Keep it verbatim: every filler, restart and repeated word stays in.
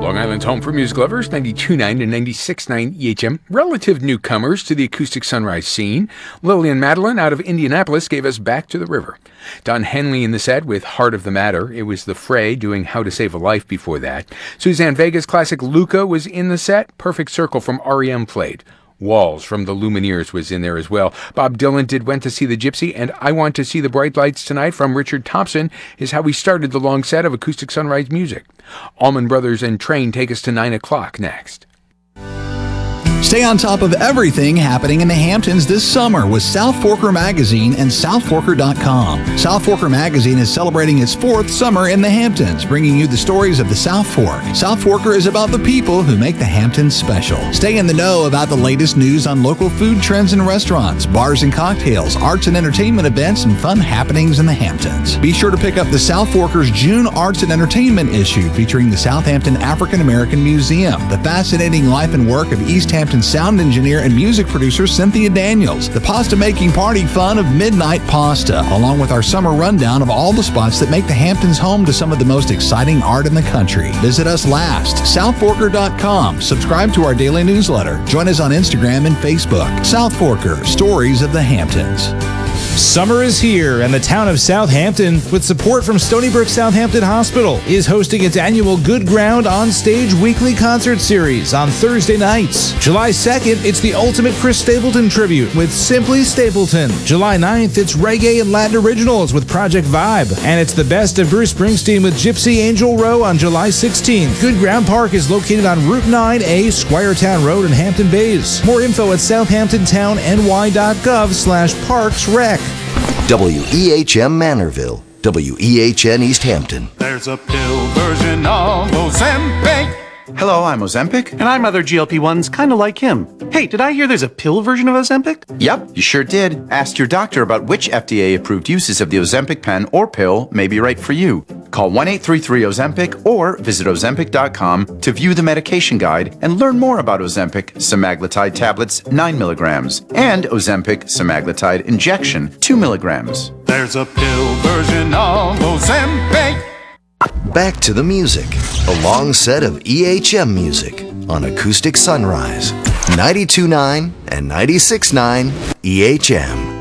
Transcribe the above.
Long Island's home for music lovers, ninety-two point nine and ninety-six point nine E H M. Relative newcomers to the acoustic sunrise scene. Lillian Madeline out of Indianapolis gave us Back to the River. Don Henley in the set with Heart of the Matter. It was The Fray doing How to Save a Life before that. Suzanne Vega's classic Luca was in the set. Perfect Circle from R E M played. Walls from the Lumineers was in there as well. Bob Dylan did Went to See the Gypsy, and I Want to See the Bright Lights Tonight from Richard Thompson is how we started the long set of acoustic sunrise music. Allman Brothers and Train take us to nine o'clock next. Stay on top of everything happening in the Hamptons this summer with South Forker Magazine and south forker dot com. South Forker Magazine is celebrating its fourth summer in the Hamptons, bringing you the stories of the South Fork. South Forker is about the people who make the Hamptons special. Stay in the know about the latest news on local food trends and restaurants, bars and cocktails, arts and entertainment events, and fun happenings in the Hamptons. Be sure to pick up the South Forker's June Arts and Entertainment issue featuring the Southampton African American Museum, the fascinating life and work of East Hampton sound engineer and music producer Cynthia Daniels, the pasta making party fun of Midnight Pasta, along with our summer rundown of all the spots that make the Hamptons home to some of the most exciting art in the country. Visit us last, south forker dot com. Subscribe to our daily newsletter. Join us on Instagram and Facebook. South Forker, Stories of the Hamptons. Summer is here, and the town of Southampton, with support from Stony Brook Southampton Hospital, is hosting its annual Good Ground On Stage weekly concert series on Thursday nights. July second, it's the ultimate Chris Stapleton tribute with Simply Stapleton. July ninth, it's reggae and Latin originals with Project Vibe. And it's the best of Bruce Springsteen with Gypsy Angel Row on July sixteenth. Good Ground Park is located on Route nine A, Squiretown Road in Hampton Bays. More info at southampton town n y dot gov slash parks rec. W E H M Manorville, W E H N East Hampton. There's a pill version of Ozempic. Hello, I'm Ozempic, and I'm other G L P ones kind of like him. Hey, did I hear there's a pill version of Ozempic? Yep, you sure did. Ask your doctor about which F D A-approved uses of the Ozempic pen or pill may be right for you. Call one eight three three Ozempic or visit ozempic dot com to view the medication guide and learn more about Ozempic semaglutide tablets nine milligrams and Ozempic semaglutide injection two milligrams. There's a pill version of Ozempic. Back to the music. A long set of E H M music on Acoustic Sunrise. ninety-two point nine and ninety-six point nine E H M.